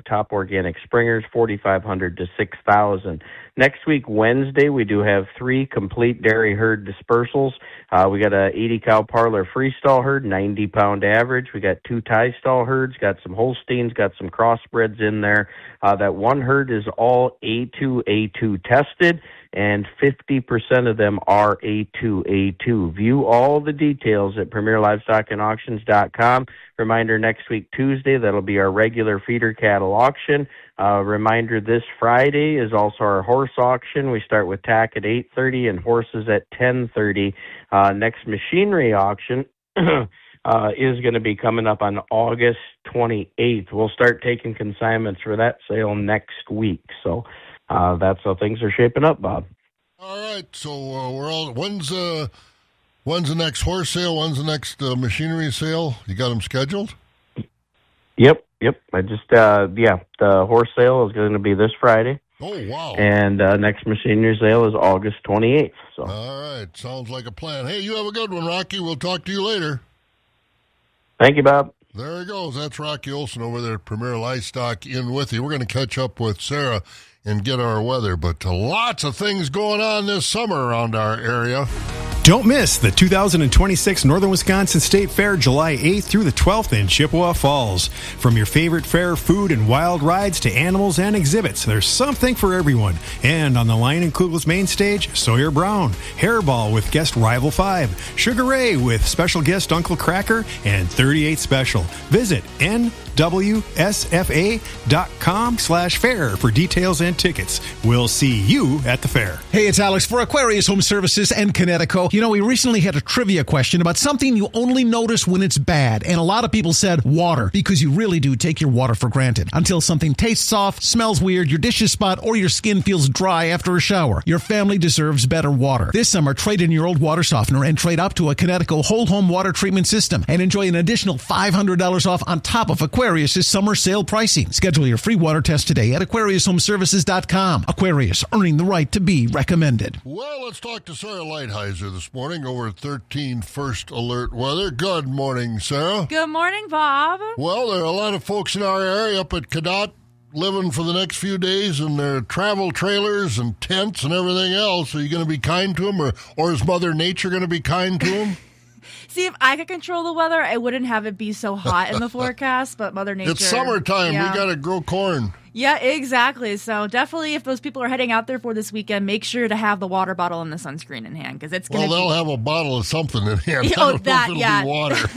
top organic springers, 4,500 to 6,000. Next week, Wednesday, we do have 3 complete dairy herd dispersals. We got a 80 cow parlor freestall herd, 90-pound average. We got 2 tie stall herds, got some Holsteins, got some crossbreds in there. That one herd is all A2 tested, and 50% of them are A2. View all the details at PremierLivestockAndAuctions.com. Reminder, next week, Tuesday, that'll be our regular feeder cattle auction. Reminder, this Friday is also our horse auction. We start with tack at 8:30 and horses at 10:30. Next machinery auction is going to be coming up on August 28th. We'll start taking consignments for that sale next week. So that's how things are shaping up, Bob. All right. So when's the next horse sale? When's the next machinery sale? You got them scheduled? Yep. I just, the horse sale is going to be this Friday. Oh, wow. And next machinery sale is August 28th. So. All right. Sounds like a plan. Hey, you have a good one, Rocky. We'll talk to you later. Thank you, Bob. There he goes. That's Rocky Olson over there at Premier Livestock in with you. We're going to catch up with Sarah and get our weather, but lots of things going on this summer around our area. Don't miss the 2026 Northern Wisconsin State Fair, July 8th through the 12th in Chippewa Falls. From your favorite fair food and wild rides to animals and exhibits, there's something for everyone. And on the Lion and Kugel's main stage, Sawyer Brown, Hairball with guest Rival 5, Sugar Ray with special guest Uncle Cracker, and 38 Special. Visit nwsfa.com/fair for details and tickets. We'll see you at the fair. Hey, it's Alex for Aquarius Home Services and Connecticut. You know, we recently had a trivia question about something you only notice when it's bad. And a lot of people said water, because you really do take your water for granted. Until something tastes off, smells weird, your dishes spot, or your skin feels dry after a shower. Your family deserves better water. This summer, trade in your old water softener and trade up to a Connecticut whole home water treatment system and enjoy an additional $500 off on top of Aquarius' summer sale pricing. Schedule your free water test today at AquariusHomeservices.com. Aquarius, earning the right to be recommended. Well, let's talk to Sarah Lighthizer this morning over at 13 First Alert Weather. Good morning, Sarah. Good morning, Bob. Well, there are a lot of folks in our area up at Cadott living for the next few days in their travel trailers and tents and everything else. Are you going to be kind to them, or is Mother Nature going to be kind to them? See, if I could control the weather, I wouldn't have it be so hot in the forecast, but Mother Nature... It's summertime. Yeah. We got to grow corn. Yeah, exactly. So definitely if those people are heading out there for this weekend, make sure to have the water bottle and the sunscreen in hand, because it's going to they'll have a bottle of something in hand. Oh, that, yeah. Be water.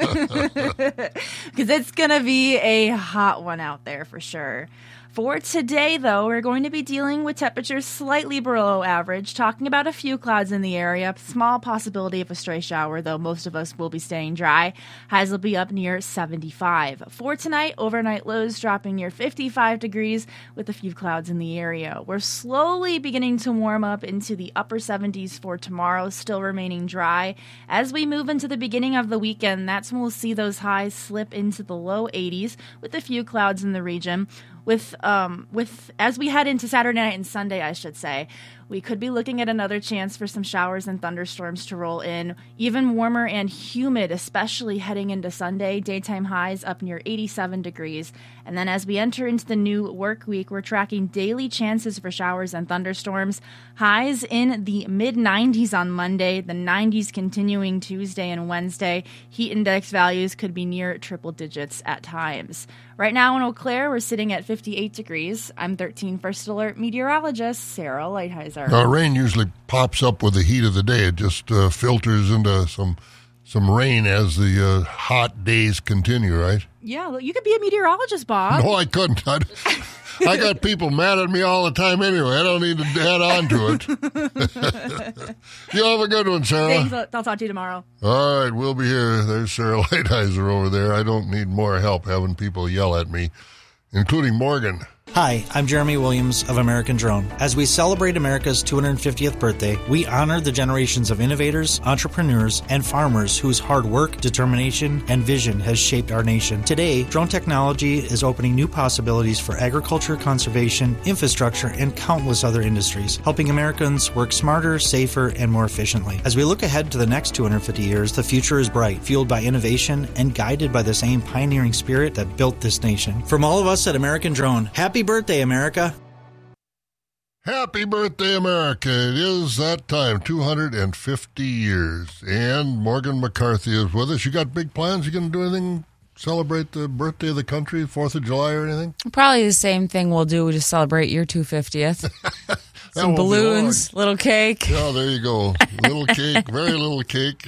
Because it's going to be a hot one out there for sure. For today, though, we're going to be dealing with temperatures slightly below average, talking about a few clouds in the area, small possibility of a stray shower, though most of us will be staying dry. Highs will be up near 75. For tonight, overnight lows dropping near 55 degrees with a few clouds in the area. We're slowly beginning to warm up into the upper 70s for tomorrow, still remaining dry. As we move into the beginning of the weekend, that's when we'll see those highs slip into the low 80s with a few clouds in the region. With as we head into Saturday night and Sunday, I should say, we could be looking at another chance for some showers and thunderstorms to roll in. Even warmer and humid, especially heading into Sunday. Daytime highs up near 87 degrees. And then as we enter into the new work week, we're tracking daily chances for showers and thunderstorms. Highs in the mid-90s on Monday, the 90s continuing Tuesday and Wednesday. Heat index values could be near triple digits at times. Right now in Eau Claire, we're sitting at 58 degrees. I'm 13 First Alert meteorologist Sarah Lighthizer. Rain usually pops up with the heat of the day. It just filters into some rain as the hot days continue, right? Yeah, you could be a meteorologist, Bob. No, I couldn't. I got people mad at me all the time anyway. I don't need to add on to it. You have a good one, Sarah. Thanks. I'll talk to you tomorrow. All right, we'll be here. There's Sarah Lighthizer over there. I don't need more help having people yell at me, including Morgan. Hi, I'm Jeremy Williams of American Drone. As we celebrate America's 250th birthday, we honor the generations of innovators, entrepreneurs, and farmers whose hard work, determination, and vision has shaped our nation. Today, drone technology is opening new possibilities for agriculture, conservation, infrastructure, and countless other industries, helping Americans work smarter, safer, and more efficiently. As we look ahead to the next 250 years, the future is bright, fueled by innovation and guided by the same pioneering spirit that built this nation. From all of us at American Drone, happy birthday, America. Happy birthday, America. It is that time, 250 years. And Morgan McCarthy is with us. You got big plans? You going to do anything, celebrate the birthday of the country, 4th of July or anything? Probably the same thing we'll do to celebrate your 250th. Some balloons, little cake. Yeah, there you go. Little cake, very little cake.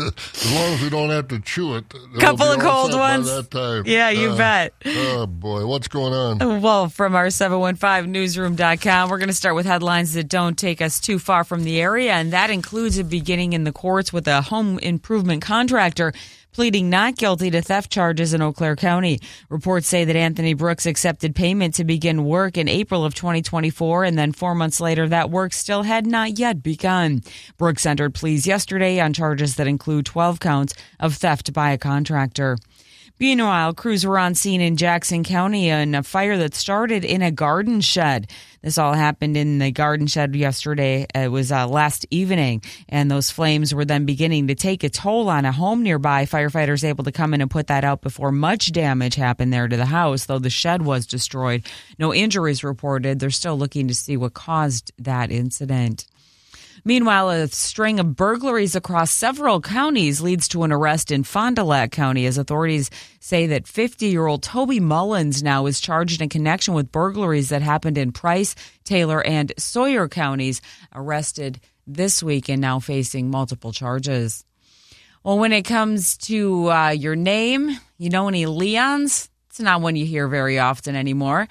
As long as we don't have to chew it. Couple of cold ones. By that time. Yeah, you bet. Oh, boy. What's going on? Well, from our 715newsroom.com, we're going to start with headlines that don't take us too far from the area, and that includes a beginning in the courts with a home improvement contractor pleading not guilty to theft charges in Eau Claire County. Reports say that Anthony Brooks accepted payment to begin work in April of 2024, and then 4 months later, that work still had not yet begun. Brooks entered pleas yesterday on charges that include 12 counts of theft by a contractor. Meanwhile, crews were on scene in Jackson County in a fire that started in a garden shed. This all happened in the garden shed yesterday. It was last evening, and those flames were then beginning to take a toll on a home nearby. Firefighters able to come in and put that out before much damage happened there to the house, though the shed was destroyed. No injuries reported. They're still looking to see what caused that incident. Meanwhile, a string of burglaries across several counties leads to an arrest in Fond du Lac County as authorities say that 50-year-old Toby Mullins now is charged in connection with burglaries that happened in Price, Taylor, and Sawyer counties, arrested this week and now facing multiple charges. Well, when it comes to your name, you know any Leons? It's not one you hear very often anymore,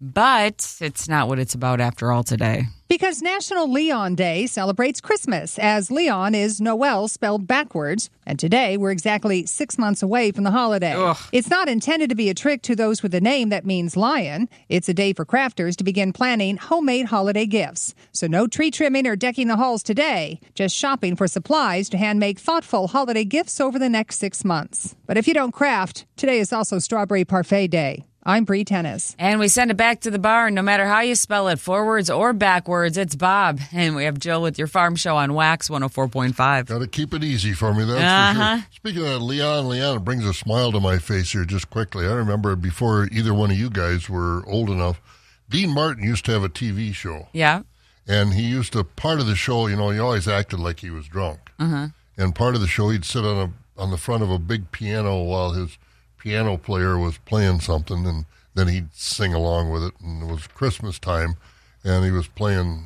but it's not what it's about after all today. Because National Leon Day celebrates Christmas, as Leon is Noel spelled backwards. And today, we're exactly 6 months away from the holiday. Ugh. It's not intended to be a trick to those with a name that means lion. It's a day for crafters to begin planning homemade holiday gifts. So no tree trimming or decking the halls today, just shopping for supplies to hand-make thoughtful holiday gifts over the next 6 months. But if you don't craft, today is also Strawberry Parfait Day. I'm Bree Tennis. And we send it back to the barn, no matter how you spell it, forwards or backwards. It's Bob. And we have Jill with your farm show on Wax 104.5. Got to keep it easy for me, that's for sure. Speaking of Leon, it brings a smile to my face here just quickly. I remember before either one of you guys were old enough, Dean Martin used to have a TV show. Yeah. And he used to, part of the show, he always acted like he was drunk. And part of the show, he'd sit on the front of a big piano while his piano player was playing something, and then he'd sing along with it. And it was Christmas time, and he was playing,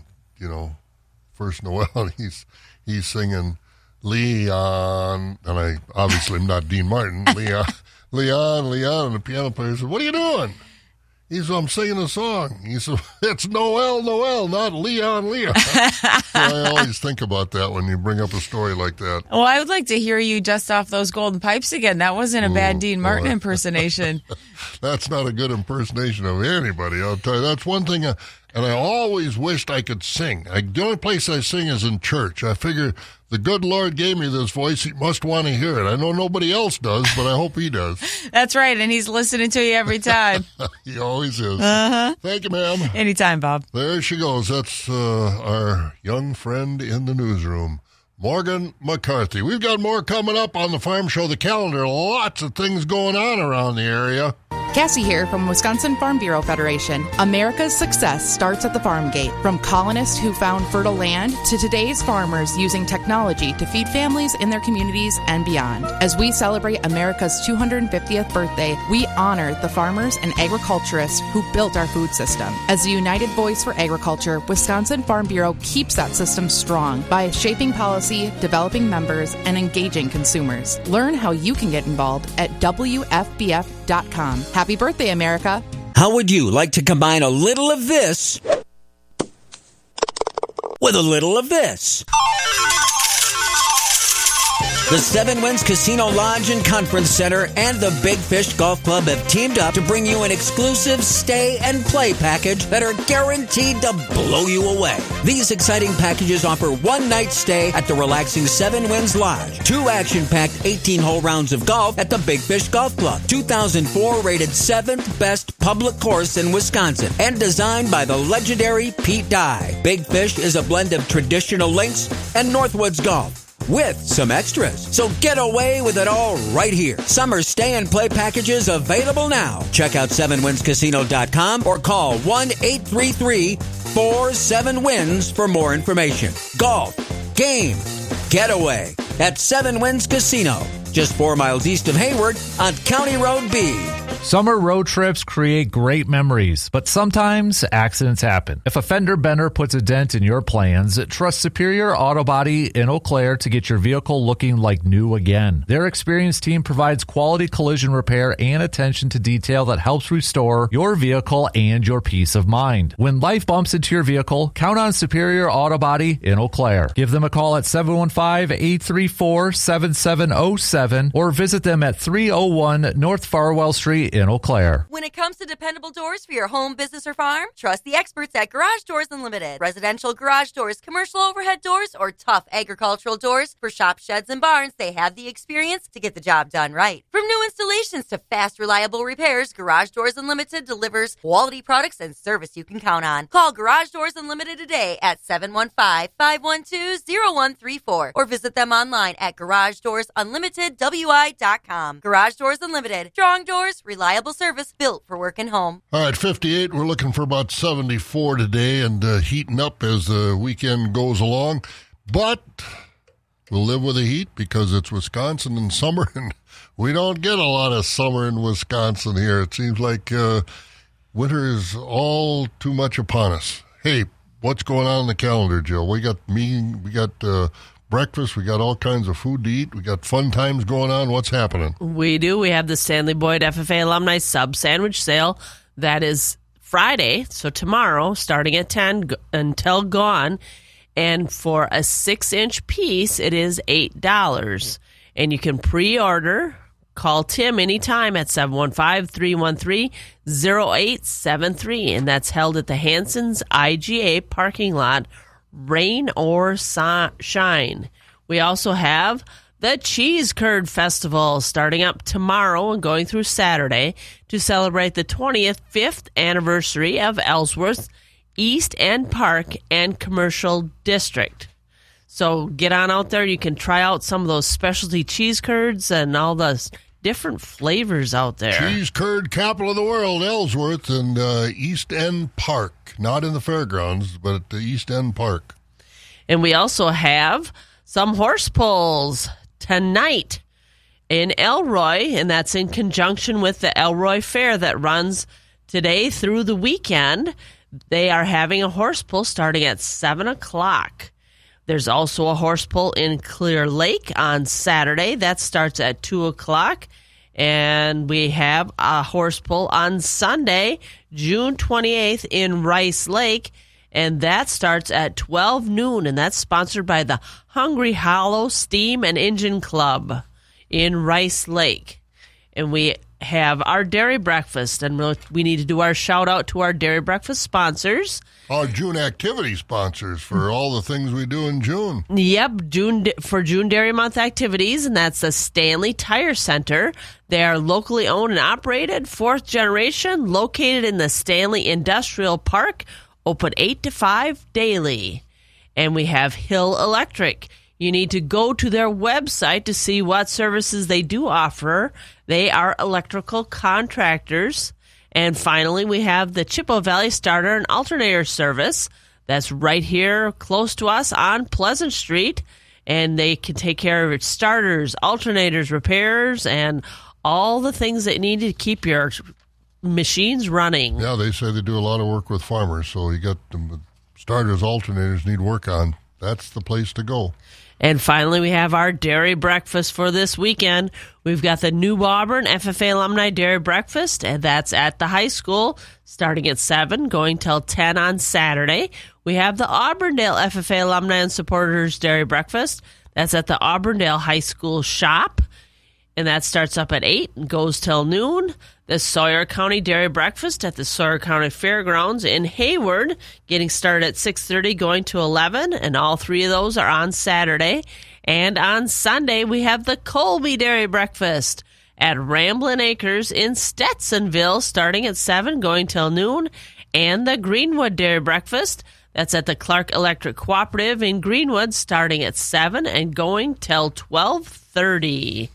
First Noel, and he's singing Leon, and I obviously am not Dean Martin. Leon, and the piano player said, "What are you doing?" He said, "I'm singing a song." He said, "It's Noel, not Leon." So I always think about that when you bring up a story like that. Well, I would like to hear you dust off those golden pipes again. That wasn't a bad Dean Martin impersonation. That's not a good impersonation of anybody, I'll tell you. That's one thing, and I always wished I could sing. The only place I sing is in church. I figure the good Lord gave me this voice. He must want to hear it. I know nobody else does, but I hope he does. That's right, and he's listening to you every time. He always is. Thank you, ma'am. Anytime, Bob. There she goes. That's our young friend in the newsroom, Morgan McCarthy. We've got more coming up on the Farm Show, the calendar. Lots of things going on around the area. Cassie here from Wisconsin Farm Bureau Federation. America's success starts at the farm gate. From colonists who found fertile land to today's farmers using technology to feed families in their communities and beyond. As we celebrate America's 250th birthday, we honor the farmers and agriculturists who built our food system. As a united voice for agriculture, Wisconsin Farm Bureau keeps that system strong by shaping policy, developing members, and engaging consumers. Learn how you can get involved at WFBF.com. Happy birthday, America. How would you like to combine a little of this with a little of this? The Seven Winds Casino Lodge and Conference Center and the Big Fish Golf Club have teamed up to bring you an exclusive stay and play package that are guaranteed to blow you away. These exciting packages offer one-night stay at the relaxing Seven Winds Lodge, 2 action-packed 18-hole rounds of golf at the Big Fish Golf Club, 2004 rated 7th best public course in Wisconsin, and designed by the legendary Pete Dye. Big Fish is a blend of traditional links and Northwoods golf, with some extras. So get away with it all right here. Summer stay and play packages available now. Check out sevenwindscasino.com or call 1-833-47-WINS for more information. Golf, game, getaway at Seven Winds Casino, just 4 miles east of Hayward on County Road B. Summer road trips create great memories, but sometimes accidents happen. If a fender bender puts a dent in your plans, trust Superior Auto Body in Eau Claire to get your vehicle looking like new again. Their experienced team provides quality collision repair and attention to detail that helps restore your vehicle and your peace of mind. When life bumps into your vehicle, count on Superior Auto Body in Eau Claire. Give them a call at 715-834-7707 or visit them at 301 North Farwell Street in Eau Claire. When it comes to dependable doors for your home, business, or farm, trust the experts at Garage Doors Unlimited. Residential garage doors, commercial overhead doors, or tough agricultural doors for shops, sheds, and barns, they have the experience to get the job done right. From new installations to fast, reliable repairs, Garage Doors Unlimited delivers quality products and service you can count on. Call Garage Doors Unlimited today at 715-512-0134 or visit them online at GarageDoorsUnlimitedWI.com. Garage Doors Unlimited. Strong doors, reliable service built for work and home. All right, 58. We're looking for about 74 today and heating up as the weekend goes along. But we'll live with the heat because it's Wisconsin in summer, and we don't get a lot of summer in Wisconsin here. It seems like winter is all too much upon us. Hey, what's going on in the calendar, Jill? We got breakfast. We got all kinds of food to eat. We got fun times going on. What's happening? We do. We have the Stanley Boyd FFA Alumni Sub Sandwich Sale. That is Friday, so tomorrow, starting at 10 until gone. And for a 6-inch piece, it is $8. And you can pre-order. Call Tim anytime at 715-313-0873. And that's held at the Hanson's IGA parking lot, rain or shine. We also have the Cheese Curd Festival starting up tomorrow and going through Saturday to celebrate the 25th anniversary of Ellsworth East End Park and Commercial District. So get on out there. You can try out some of those specialty cheese curds and all the different flavors out there. Cheese curd capital of the world, Ellsworth and East End Park. Not in the fairgrounds, but at the East End Park. And we also have some horse pulls tonight in Elroy, and that's in conjunction with the Elroy Fair that runs today through the weekend. They are having a horse pull starting at 7 o'clock. There's also a horse pull in Clear Lake on Saturday. That starts at 2 o'clock. And we have a horse pull on Sunday, June 28th in Rice Lake. And that starts at 12 noon. And that's sponsored by the Hungry Hollow Steam and Engine Club in Rice Lake. And we have our dairy breakfast. And we need to do our shout out to our dairy breakfast sponsors. Our June activity sponsors for all the things we do in June. Yep, June Dairy Month activities, and that's the Stanley Tire Center. They are locally owned and operated, 4th generation, located in the Stanley Industrial Park, open 8 to 5 daily. And we have Hill Electric. You need to go to their website to see what services they do offer. They are electrical contractors. And finally, we have the Chippewa Valley Starter and Alternator Service. That's right here close to us on Pleasant Street. And they can take care of starters, alternators, repairs, and all the things that you need to keep your machines running. Yeah, they say they do a lot of work with farmers. So you got the starters, alternators need work on. That's the place to go. And finally, we have our dairy breakfast for this weekend. We've got the New Auburn FFA Alumni Dairy Breakfast, and that's at the high school, starting at 7, going till 10 on Saturday. We have the Auburndale FFA Alumni and Supporters Dairy Breakfast. That's at the Auburndale High School shop, and that starts up at 8 and goes till noon. The Sawyer County Dairy Breakfast at the Sawyer County Fairgrounds in Hayward, getting started at 6:30, going to 11, and all three of those are on Saturday. And on Sunday, we have the Colby Dairy Breakfast at Ramblin' Acres in Stetsonville, starting at 7, going till noon. And the Greenwood Dairy Breakfast, that's at the Clark Electric Cooperative in Greenwood, starting at 7 and going till 12:30.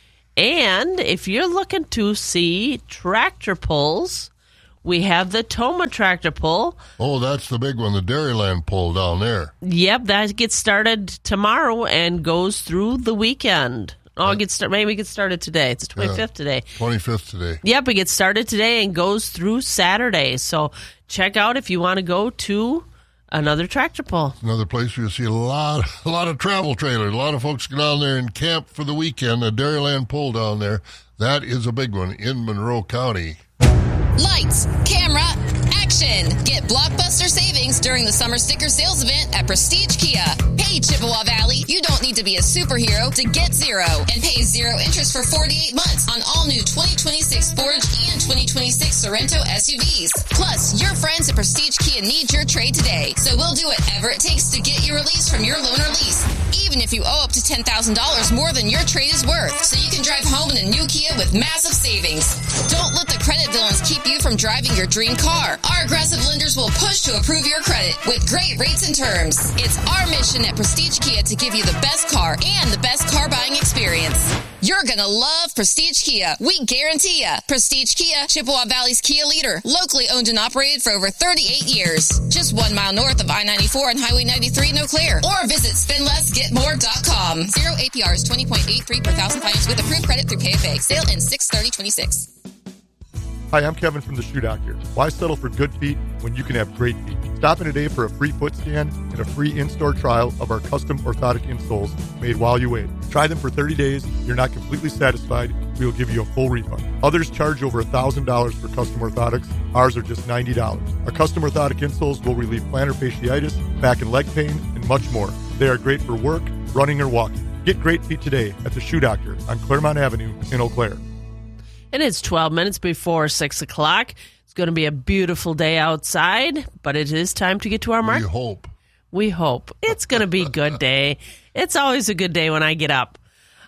And if you're looking to see tractor pulls, we have the Toma tractor pull. Oh, that's the big one, the Dairyland pull down there. Yep, that gets started tomorrow and goes through the weekend. Oh, maybe it gets started today. It's the 25th today. 25th today. Yep, it gets started today and goes through Saturday. So check out if you want to go to another tractor pull. Another place where you see a lot of travel trailers. A lot of folks go down there and camp for the weekend. A Dairyland pull down there. That is a big one in Monroe County. Lights, camera, action. Get blockbuster savings during the summer sticker sales event at Prestige Kia. Hey, Chippewa Valley, you don't need to be a superhero to get zero and pay zero interest for 48 months on all new 2026 Forge and 2026 Sorrento SUVs. Plus, your friends at Prestige Kia need your trade today, so we'll do whatever it takes to get you released from your loan or lease, even if you owe up to $10,000 more than your trade is worth, so you can drive home in a new Kia with massive savings. Don't let the credit villains keep you from driving your dream car. Our aggressive lenders will push to approve your credit with great rates and terms. It's our mission at Prestige Kia to give you the best car and the best car buying experience. You're gonna love Prestige Kia. We guarantee ya. Prestige Kia, Chippewa Valley's Kia leader. Locally owned and operated for over 38 years. Just 1 mile north of I-94 and Highway 93 in Eau Claire. Or visit spendlessgetmore.com. Zero APRs, 20.83 per thousand finance with approved credit through KFA. Sale in 6/30/26. Hi, I'm Kevin from the Shoe Doctor. Why settle for good feet when you can have great feet? Stop in today for a free foot scan and a free in-store trial of our custom orthotic insoles made while you wait. Try them for 30 days. If you're not completely satisfied, we will give you a full refund. Others charge over $1,000 for custom orthotics. Ours are just $90. Our custom orthotic insoles will relieve plantar fasciitis, back and leg pain, and much more. They are great for work, running, or walking. Get great feet today at the Shoe Doctor on Claremont Avenue in Eau Claire. And it's 12 minutes before 6 o'clock. It's going to be a beautiful day outside, but it is time to get to our market. We hope. It's going to be a good day. It's always a good day when I get up.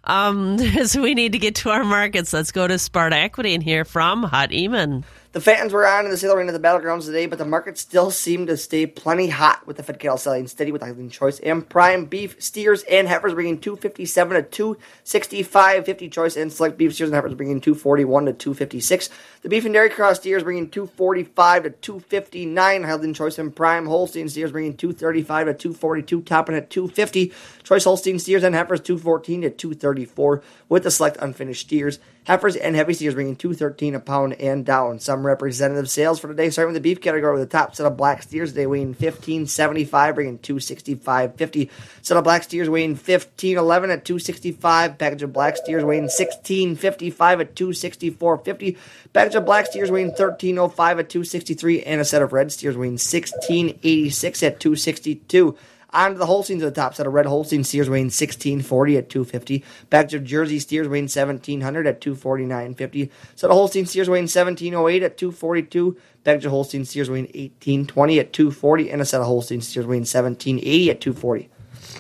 So we need to get to our markets. Let's go to Sparta Equity and hear from Hut Eamon. The fans were on in the sale arena at the Battlegrounds today, but the market still seemed to stay plenty hot with the fed cattle selling steady with Highland Choice and Prime beef, steers, and heifers bringing $257 to $265.50. Choice and select beef, steers, and heifers bringing $241 to $256. The beef and dairy cross steers bringing $245 to $259. Highland Choice and Prime Holstein steers bringing $235 to $242, topping at $250. Choice Holstein steers and heifers $214 to $234 with the select unfinished steers. Heifers and heavy steers bringing $213 a pound and down. Some representative sales for today, starting with the beef category with the top set of black steers today weighing $15.75, bringing $265.50. Set of black steers weighing $15.11 at $265. Package of black steers weighing $16.55 at $264.50. Package of black steers weighing $13.05 at $263, and a set of red steers weighing $16.86 at $262. On to the Holsteins at the top. Set of red Holstein steers weighing $16.40 at $250. Package of Jersey steers weighing $1,700 at $249.50. Set of Holstein steers weighing $17.08 at $242. Package of Holstein steers weighing $18.20 at $240. And a set of Holstein steers weighing $17.80 at $240.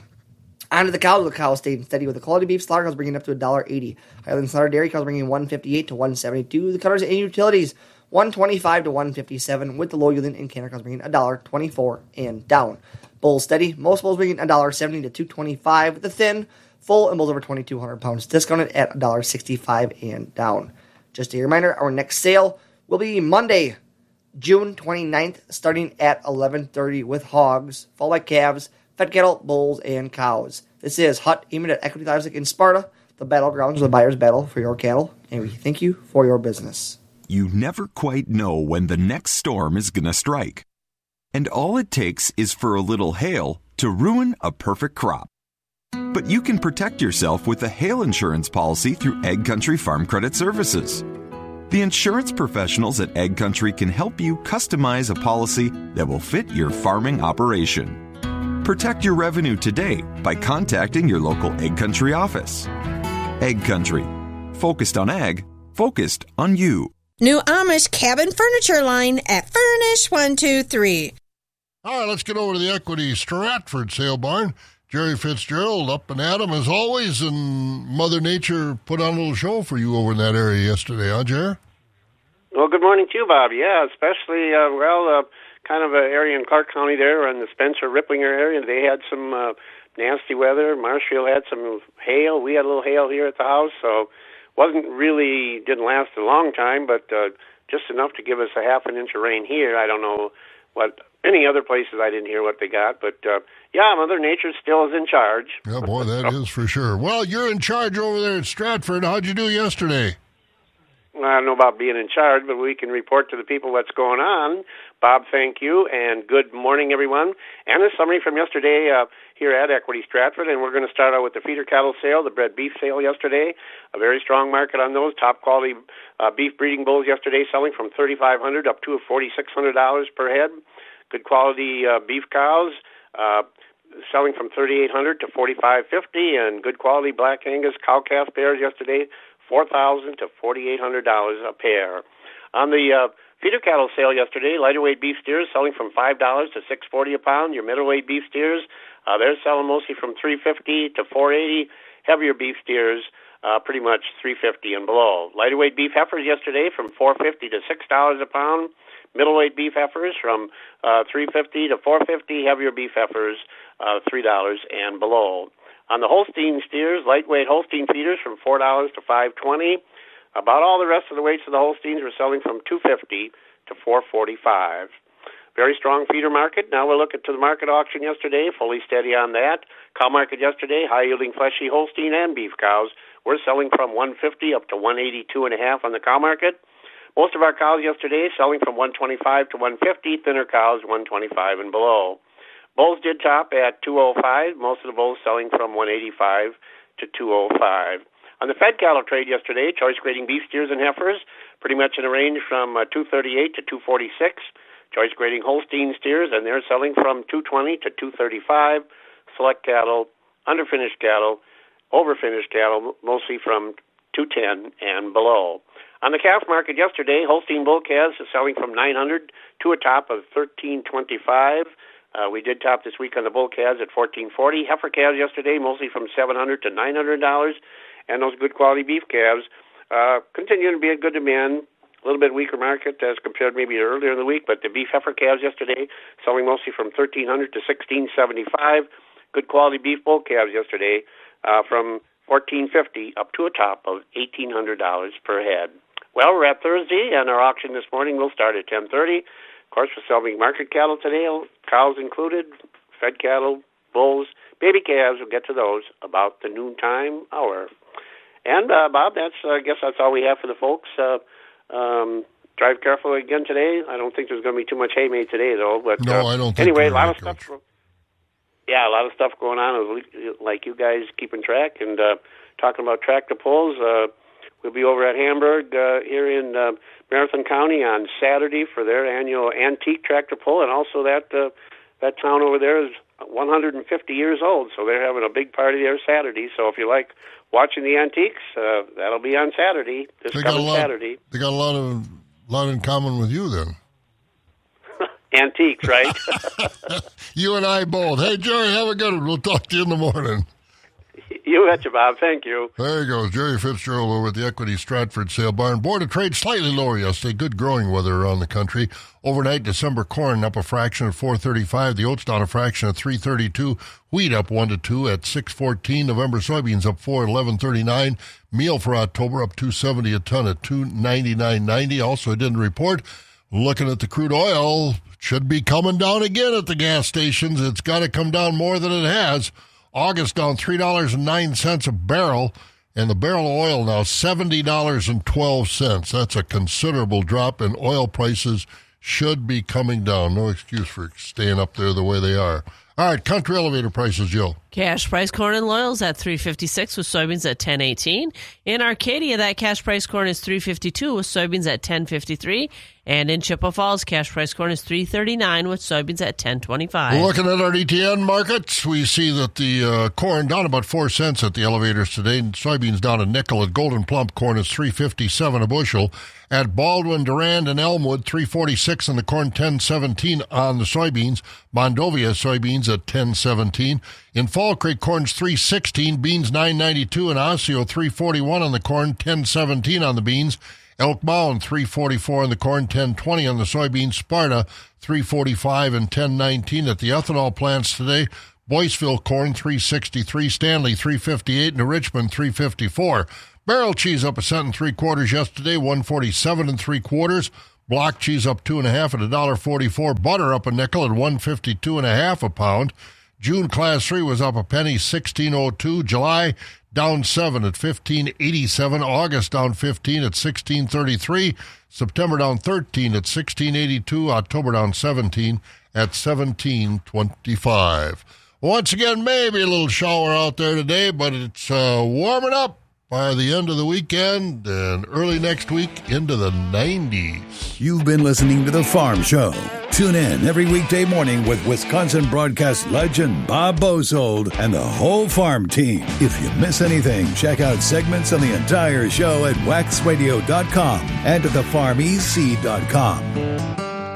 On to the cows. The cows stayed steady with the quality beef. Slaughter cows bringing up to $1.80. Highland Slaughter dairy cows bringing $158 to $172. The cutters and utilities $125 to $157. With the low yielding and canner cows bringing $1.24 and down. Bulls steady. Most bulls bringing $1.70 to $225. With the thin, full, and bulls over 2,200 pounds discounted at $1.65 and down. Just a reminder, our next sale will be Monday, June 29th, starting at 11:30 with hogs, followed by calves, fed cattle, bulls, and cows. This is Hut Eamon at Equity Livestock in Sparta, the battlegrounds of the buyer's battle for your cattle, and we thank you for your business. You never quite know when the next storm is going to strike. And all it takes is for a little hail to ruin a perfect crop. But you can protect yourself with a hail insurance policy through Egg Country Farm Credit Services. The insurance professionals at Egg Country can help you customize a policy that will fit your farming operation. Protect your revenue today by contacting your local Ag Country office. Ag Country. Focused on ag, focused on you. New Amish cabin furniture line at Furnish 123. All right, let's get over to the Equity Stratford sale barn. Jerry Fitzgerald up and at 'em as always, and Mother Nature put on a little show for you over in that area yesterday, huh, Jerry? Well, good morning to you, Bob. Yeah, especially, kind of an area in Clark County there in the Spencer-Ripplinger area. They had some nasty weather. Marshfield had some hail. We had a little hail here at the house, so didn't last a long time, but just enough to give us a half an inch of rain here. I don't know what any other places, I didn't hear what they got, but yeah, Mother Nature still is in charge. Yeah, boy, that is for sure. Well, you're in charge over there at Stratford. How'd you do yesterday? I don't know about being in charge, but we can report to the people what's going on. Bob, thank you, and good morning, everyone. And a summary from yesterday here at Equity Stratford, and we're going to start out with the feeder cattle sale, the bred beef sale yesterday. A very strong market on those. Top quality beef breeding bulls yesterday selling from $3,500 up to $4,600 per head. Good quality beef cows selling from $3,800 to $4,550, and good quality Black Angus cow-calf pairs yesterday, $4,000 to $4,800 a pair. On the feeder cattle sale yesterday, lighter weight beef steers selling from $5 to $6.40 a pound. Your middleweight beef steers, they're selling mostly from $3.50 to $4.80. Heavier beef steers, pretty much $3.50 and below. Lighter weight beef heifers yesterday from $4.50 to $6 a pound. Middleweight beef heifers from $3.50 to $4.50. Heavier beef heifers, $3 and below. On the Holstein steers, lightweight Holstein feeders from $4 to $5.20. About all the rest of the weights of the Holsteins were selling from $2.50 to $4.45. Very strong feeder market. Now we'll look at the market auction yesterday, fully steady on that. Cow market yesterday, high-yielding fleshy Holstein and beef cows were selling from $150 up to $182.5 on the cow market. Most of our cows yesterday selling from $125 to $150, thinner cows $125 and below. Bulls did top at $205. Most of the bulls selling from $185 to $205. On the fed cattle trade yesterday, choice grading beef steers and heifers pretty much in a range from $238 to $246. Choice grading Holstein steers, and they're selling from $220 to $235. Select cattle, underfinished cattle, overfinished cattle, mostly from $210 and below. On the calf market yesterday, Holstein bull calves are selling from $900 to a top of $1,325. We did top this week on the bull calves at $1,440. Heifer calves yesterday, mostly from $700 to $900. And those good quality beef calves continue to be a good demand. A little bit weaker market as compared maybe earlier in the week, but the beef heifer calves yesterday selling mostly from $1,300 to $1,675. Good quality beef bull calves yesterday from $1,450 up to a top of $1,800 per head. Well, we're at Thursday, and our auction this morning will start at 10:30. Of course, we're selling market cattle today, cows included, fed cattle, bulls, baby calves. We'll get to those about the noontime hour. And, Bob, I guess that's all we have for the folks. Drive carefully again today. I don't think there's going to be too much hay made today, though. But no, I don't think anyway, a lot of stuff. Yeah, a lot of stuff going on, like you guys keeping track and talking about tractor pulls. We'll be over at Hamburg here in Marathon County on Saturday for their annual antique tractor pull, and also that town over there is 150 years old, so they're having a big party there Saturday. So if you like watching the antiques, that'll be on Saturday. Saturday. They got a lot in common with you then. Antiques, right? You and I both. Hey, Jerry, have a good one. We'll talk to you in the morning. You betcha, Bob. Thank you. There you go. Jerry Fitzgerald over at the Equity Stratford Sale Barn. Board of Trade slightly lower yesterday. Good growing weather around the country. Overnight, December corn up a fraction at $4.35. The oats down a fraction at $3.32. Wheat up 1 to 2 at $6.14. November soybeans up 4 at $11.39. Meal for October up $2.70 a ton at $2.99.90. Also, it didn't report. Looking at the crude oil, should be coming down again at the gas stations. It's got to come down more than it has. August down $3.09 a barrel, and the barrel of oil now $70.12. That's a considerable drop, and oil prices should be coming down. No excuse for staying up there the way they are. All right, country elevator prices, Jill. Cash price corn in Loyal's at $3.56 with soybeans at $10.18. In Arcadia, that cash price corn is $3.52 with soybeans at $10.53. And in Chippewa Falls, cash price corn is $3.39 with soybeans at $10.25. Looking at our DTN markets, we see that the corn down about 4 cents at the elevators today. Soybeans down a nickel. At Golden Plump, corn is $3.57 a bushel. At Baldwin, Durand, and Elmwood, $3.46 on the corn, $10.17 on the soybeans. Mondovia soybeans at $10.17. In Fall Creek, corn's $3.16, beans $9.92, and Osseo $3.41 on the corn, $10.17 on the beans. Elk Mound, $3.44 on the corn, $10.20 on the soybeans. Sparta, $3.45 and $10.19 at the ethanol plants today. Boyceville corn, $3.63. Stanley, $3.58. And Richmond, $3.54. Barrel cheese up 1 3/4 cents yesterday, $1.47 3/4. Block cheese up 2.5 at $1.44. Butter up a nickel at $1.52.5 a pound. June Class 3 was up a penny, $16.02. July down 7 at $15.87. August down 15 at $16.33. September down 13 at $16.82. October down 17 at $17.25. Once again, maybe a little shower out there today, but it's warming up by the end of the weekend and early next week into the 90s. You've been listening to The Farm Show. Tune in every weekday morning with Wisconsin broadcast legend Bob Bosold and the whole farm team. If you miss anything, check out segments on the entire show at waxradio.com and at thefarmec.com.